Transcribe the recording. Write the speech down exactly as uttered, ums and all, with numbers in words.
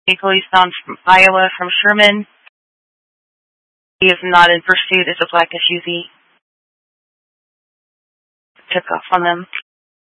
vehicle eastbound from Iowa from Sherman. He is not in pursuit. It's a black S U V. Took off on them.